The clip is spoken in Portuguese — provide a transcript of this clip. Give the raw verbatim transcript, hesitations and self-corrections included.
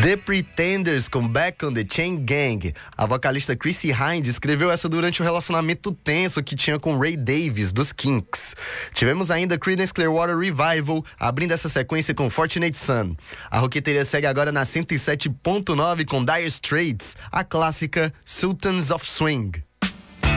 The Pretenders com Back on the Chain Gang. A vocalista Chrissy Hynde escreveu essa durante o relacionamento tenso que tinha com Ray Davies, dos Kinks. Tivemos ainda Creedence Clearwater Revival, abrindo essa sequência com Fortunate Son. A roqueteria segue agora na cento e sete ponto nove com Dire Straits, a clássica Sultans of Swing.